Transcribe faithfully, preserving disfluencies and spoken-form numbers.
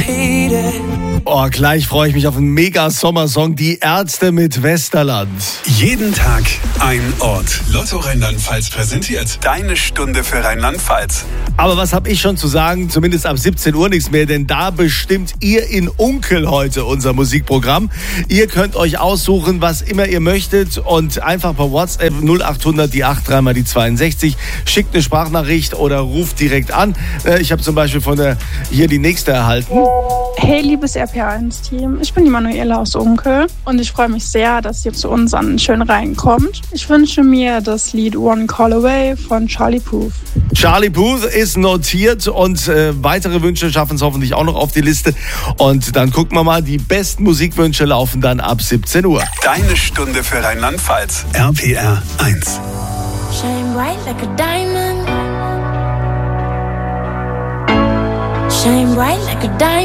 repeat it. Oh, gleich freue ich mich auf einen Mega-Sommersong. Die Ärzte mit Westerland. Jeden Tag ein Ort. Lotto Rheinland-Pfalz präsentiert deine Stunde für Rheinland-Pfalz. Aber was habe ich schon zu sagen? Zumindest ab siebzehn Uhr nichts mehr, denn da bestimmt ihr in Unkel heute unser Musikprogramm. Ihr könnt euch aussuchen, was immer ihr möchtet und einfach per WhatsApp null acht hundert die acht drei mal die zweiundsechzig. Schickt eine Sprachnachricht oder ruft direkt an. Ich habe zum Beispiel von der hier die nächste erhalten. Hey, liebes R P eins Team, ich bin die Manuela aus Unkel und ich freue mich sehr, dass ihr zu uns an schön reinkommt. Ich wünsche mir das Lied One Call Away von Charlie Puth. Charlie Puth ist notiert und äh, weitere Wünsche schaffen es hoffentlich auch noch auf die Liste. Und dann gucken wir mal, die besten Musikwünsche laufen dann ab siebzehn Uhr. Deine Stunde für Rheinland-Pfalz. R P R eins. Shine bright like a diamond. Shine bright like a diamond.